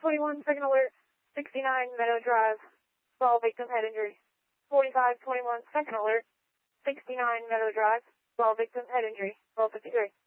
4521, second alert, 69 Meadow Drive, small victim head injury. 4521, second alert, 69 Meadow Drive, small victim head injury, 1253.